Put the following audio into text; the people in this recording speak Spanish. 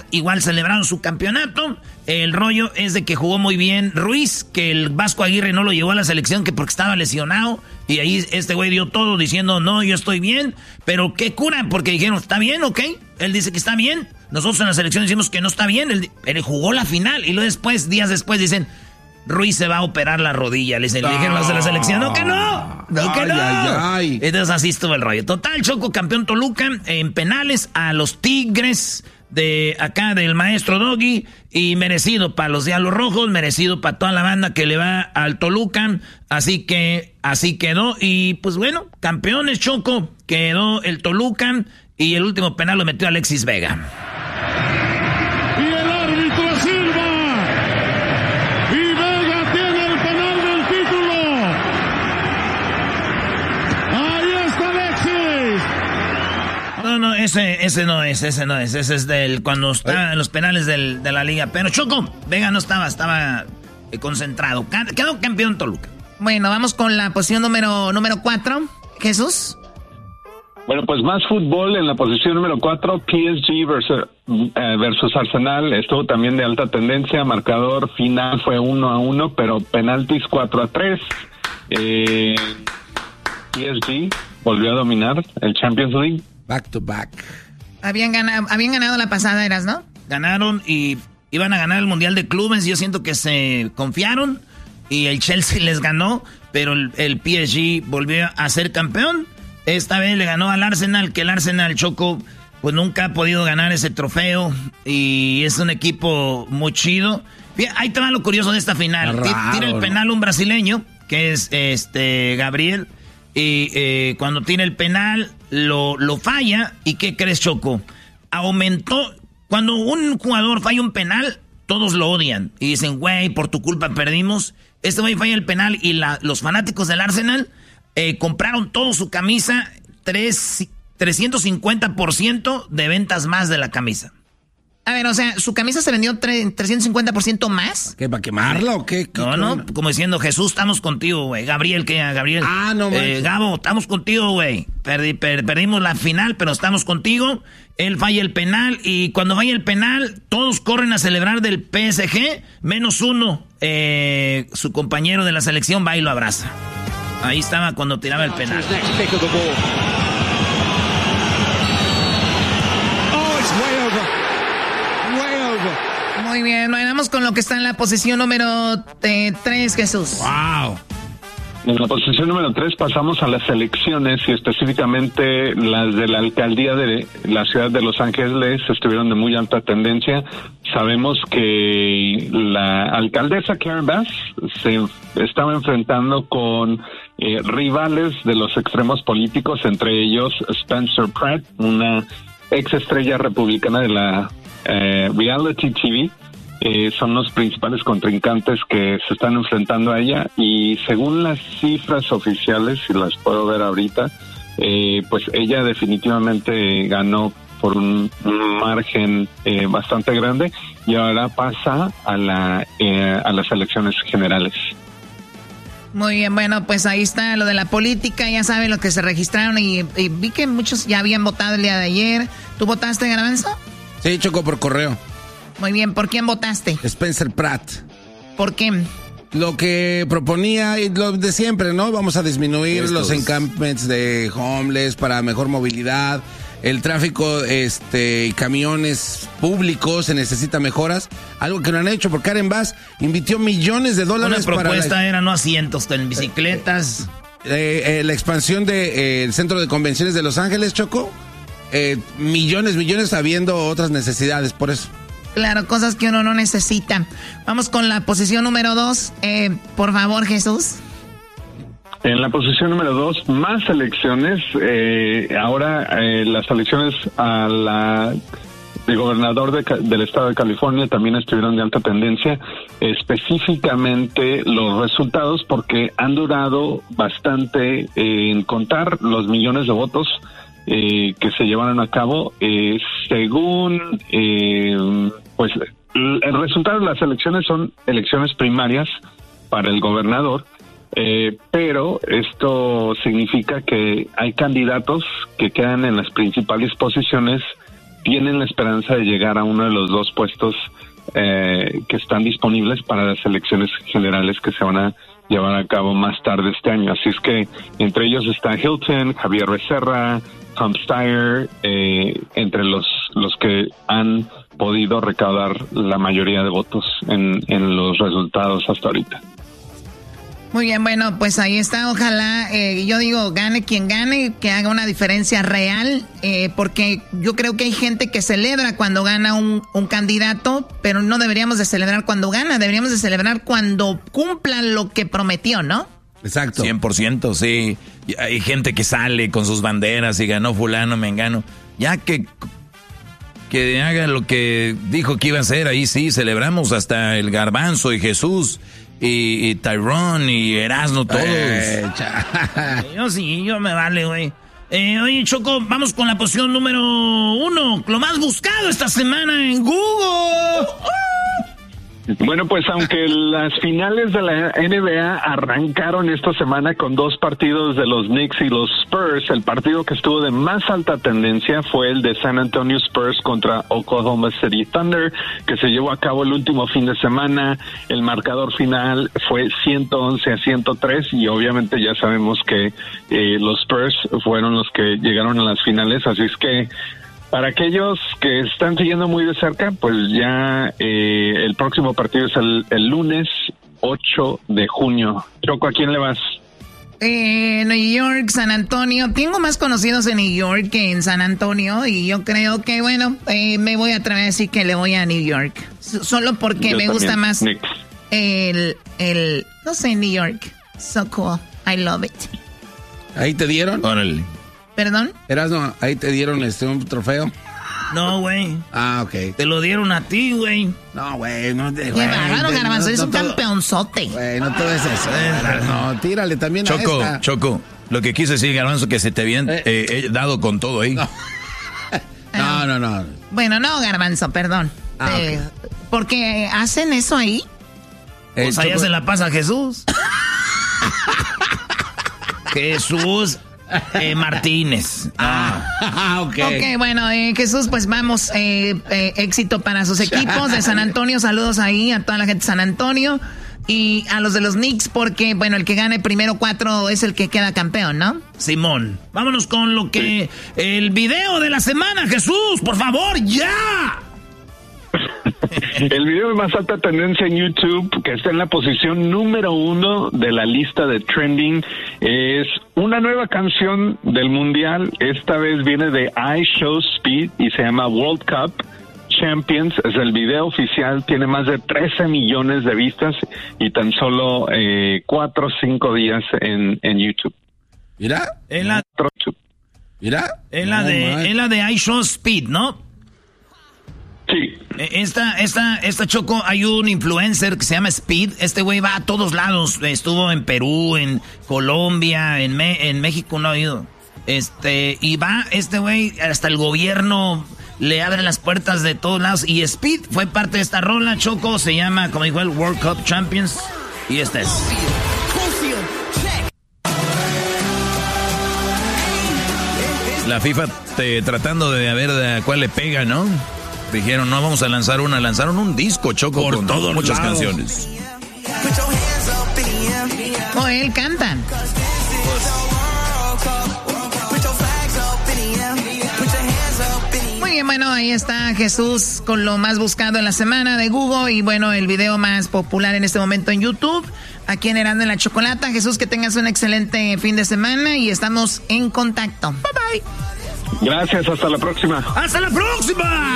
igual celebraron su campeonato. El rollo es de que jugó muy bien Ruiz, que el Vasco Aguirre no lo llevó a la selección que porque estaba lesionado. Y ahí este güey dio todo diciendo, no, yo estoy bien. Pero qué cura, porque dijeron, ¿está bien? Ok. Él dice que está bien. Nosotros en la selección decimos que no está bien. Él jugó la final. Y luego después, días después, dicen, Ruiz se va a operar la rodilla. Le dijeron los de la selección, no, que no. No, que no. Ay. Entonces así estuvo el rollo. Total, Choco, campeón Toluca en penales a los Tigres de acá del maestro Doggy. Y merecido para los Diablos Rojos, merecido para toda la banda que le va al Toluca. Así que así quedó. Y pues bueno, campeones, Choco, quedó el Toluca. Y el último penal lo metió Alexis Vega. Y el árbitro silba. Y Vega tiene el penal del título. Ahí está Alexis. No, ese no es. Ese es del cuando está en los penales de la liga. Pero Choco, Vega no estaba concentrado. Quedó campeón Toluca. Bueno, vamos con la posición número 4. Jesús. Bueno, pues más fútbol en la posición número 4, PSG versus Arsenal, estuvo también de alta tendencia, marcador final fue 1-1, pero penaltis 4-3. PSG volvió a dominar el Champions League. Back to back. Habían ganado la pasada, Eras, ¿no? Ganaron y iban a ganar el Mundial de Clubes, yo siento que se confiaron y el Chelsea les ganó, pero el PSG volvió a ser campeón. Esta vez le ganó al Arsenal, que el Arsenal, Choco, pues nunca ha podido ganar ese trofeo. Y es un equipo muy chido. Ahí te va lo curioso de esta final. Tira el penal un brasileño, que es Gabriel. Y cuando tira el penal, lo falla. ¿Y qué crees, Choco? Aumentó. Cuando un jugador falla un penal, todos lo odian. Y dicen, güey, por tu culpa perdimos. Este güey falla el penal y los fanáticos del Arsenal... compraron todo su camisa, 350% de ventas más de la camisa. A ver, o sea, ¿su camisa se vendió 350% más? ¿Qué, para quemarla o qué? No, como diciendo, Jesús, estamos contigo, güey. Gabriel. Ah, no, Gabo, estamos contigo, güey. Perdimos la final, pero estamos contigo. Él falla el penal y cuando falla el penal, todos corren a celebrar del PSG, menos uno. Su compañero de la selección va y lo abraza. Ahí estaba cuando tiraba el penal. Muy bien, vamos con lo que está en la posición número 3, Jesús. ¡Wow! En la posición número 3 pasamos a las elecciones y específicamente las de la alcaldía de la ciudad de Los Ángeles estuvieron de muy alta tendencia. Sabemos que la alcaldesa Karen Bass se estaba enfrentando con rivales de los extremos políticos, entre ellos Spencer Pratt, una ex estrella republicana de la reality TV. Son los principales contrincantes que se están enfrentando a ella y según las cifras oficiales, si las puedo ver ahorita, pues ella definitivamente ganó por un margen bastante grande y ahora pasa a las elecciones generales. Muy bien, bueno, pues ahí está lo de la política, ya saben lo que se registraron y vi que muchos ya habían votado el día de ayer. ¿Tú votaste, Garbanzo? Sí, Choco, por correo. Muy bien, ¿por quién votaste? Spencer Pratt. ¿Por qué? Lo que proponía y lo de siempre, ¿no? Vamos a disminuir los encampments de homeless para mejor movilidad. El tráfico y camiones públicos se necesita mejoras. Algo que no han hecho, porque Karen Bass invirtió millones de dólares para... Una propuesta era no asientos en bicicletas. La expansión del Centro de Convenciones de Los Ángeles, Choco. Millones, habiendo otras necesidades, por eso. Claro, cosas que uno no necesita. Vamos con la posición número 2. Por favor, Jesús. En la posición número 2, más elecciones. Ahora las elecciones de gobernador del estado de California también estuvieron de alta tendencia. Específicamente los resultados, porque han durado bastante en contar los millones de votos que se llevaron a cabo. Según pues el resultado de las elecciones son elecciones primarias para el gobernador, pero esto significa que hay candidatos que quedan en las principales posiciones tienen la esperanza de llegar a uno de los 2 puestos que están disponibles para las elecciones generales que se van a llevar a cabo más tarde este año. Así es que entre ellos está Hilton, Javier Becerra, Tom Steyer, entre los que han podido recaudar la mayoría de votos en los resultados hasta ahorita. Muy bien, bueno, pues ahí está. Ojalá, yo digo, gane quien gane, que haga una diferencia real, porque yo creo que hay gente que celebra cuando gana un candidato, pero no deberíamos de celebrar cuando gana, deberíamos de celebrar cuando cumplan lo que prometió, ¿no? Exacto. 100%, sí. Hay gente que sale con sus banderas y ganó fulano, mengano. Ya que haga lo que dijo que iba a hacer, ahí sí, celebramos hasta el Garbanzo y Jesús. Y Tyrone y Erasmo, todos. Yo me vale, güey. Oye, Choco, vamos con la posición número 1. Lo más buscado esta semana en Google. Bueno, pues aunque las finales de la NBA arrancaron esta semana con 2 partidos de los Knicks y los Spurs, el partido que estuvo de más alta tendencia fue el de San Antonio Spurs contra Oklahoma City Thunder, que se llevó a cabo el último fin de semana. El marcador final fue 111-103 y obviamente ya sabemos que los Spurs fueron los que llegaron a las finales, así es que para aquellos que están siguiendo muy de cerca, pues ya el próximo partido es el lunes 8 de junio. Choco, ¿a quién le vas? New York, San Antonio. Tengo más conocidos en New York que en San Antonio y yo creo que, bueno, me voy a atrever a decir que le voy a New York. Solo porque yo me también, gusta más Knicks. no sé, New York. So cool. I love it. ¿Ahí te dieron? Órale. ¿Perdón? Erasmo, ¿ahí te dieron un trofeo? No, güey. Ah, ok. Te lo dieron a ti, güey. No, güey, no te... Qué bárbaro, Garbanzo, eres un campeonzote. Güey, no todo es eso. No, tírale también Choco, a esta. Choco, lo que quise decir, Garbanzo, que se te habían dado con todo ahí. No. Bueno, no, Garbanzo, perdón. Okay. Porque hacen eso ahí. Pues allá se la pasa Jesús. Jesús Martínez. Ok. Ok, bueno, Jesús, pues vamos, éxito para sus equipos de San Antonio. Saludos ahí a toda la gente de San Antonio y a los de los Knicks, porque, bueno, el que gane primero 4 es el que queda campeón, ¿no? Simón, vámonos con lo que... El video de la semana, Jesús, por favor, ya. El video de más alta tendencia en YouTube, que está en la posición número 1 de la lista de trending, es una nueva canción del mundial. Esta vez viene de iShowSpeed y se llama World Cup Champions. Es el video oficial, tiene más de 13 millones de vistas y tan solo 4 o 5 días en YouTube. Mira. Es la de iShowSpeed, ¿no? Sí. Esta Choco, hay un influencer que se llama Speed. Este güey va a todos lados. Estuvo en Perú, en Colombia, en México no ha ido. Y va este güey, hasta el gobierno le abre las puertas de todos lados. Y Speed fue parte de esta rola, Choco. Se llama, como igual, World Cup Champions. Y esta es. La FIFA tratando de ver a cuál le pega, ¿no? Dijeron, no vamos a lanzar una, lanzaron un disco, Choco, por con todos muchas lados. Canciones. Oh, él cantan. Muy bien, bueno, ahí está Jesús con lo más buscado en la semana de Google y bueno, el video más popular en este momento en YouTube. Aquí en Erasmo en la Chocolata. Jesús, que tengas un excelente fin de semana y estamos en contacto. Bye bye. Gracias, hasta la próxima. ¡Hasta la próxima!